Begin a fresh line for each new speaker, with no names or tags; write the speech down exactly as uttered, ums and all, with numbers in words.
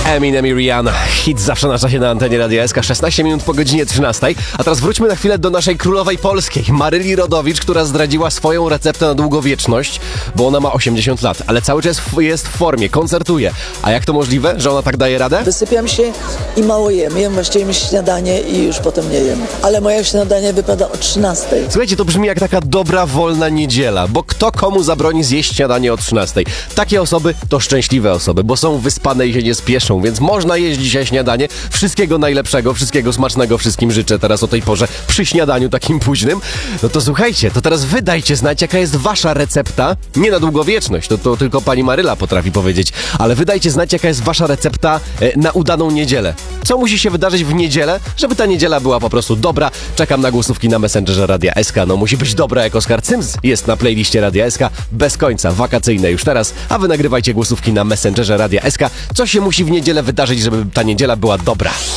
Eminem i Rihanna. Hit zawsze na czasie na antenie Radia S K, szesnaście minut po godzinie trzynastej. A teraz wróćmy na chwilę do naszej królowej polskiej, Maryli Rodowicz, która zdradziła swoją receptę na długowieczność, bo ona ma osiemdziesiąt lat, ale cały czas jest w formie, koncertuje. A jak to możliwe, że ona tak daje radę?
Wysypiam się i mało jem. Jem właściwie śniadanie i już potem nie jem. Ale moje śniadanie wypada o trzynastej.
Słuchajcie, to brzmi jak taka dobra, wolna niedziela, bo kto komu zabroni zjeść śniadanie o trzynastej? Takie osoby to szczęśliwe osoby, bo są wyspane i się nie spieszą, więc można jeść dzisiaj śniadanie. Wszystkiego najlepszego, wszystkiego smacznego wszystkim życzę teraz o tej porze przy śniadaniu takim późnym. No to słuchajcie, to teraz wy dajcie znać, jaka jest wasza recepta, nie na długowieczność, to, to tylko pani Maryla potrafi powiedzieć, ale wy dajcie znać, jaka jest wasza recepta e, na udaną niedzielę. Co musi się wydarzyć w niedzielę, żeby ta niedziela była po prostu dobra? Czekam na głosówki na Messengerze Radia S K. No musi być dobra jak Oskar Cyms. Jest na playliście Radia S K. Bez końca, wakacyjne już teraz. A wy nagrywajcie głosówki na Messengerze Radia S K. Co się musi w niedzielę wydarzyć, żeby ta niedziela była dobra?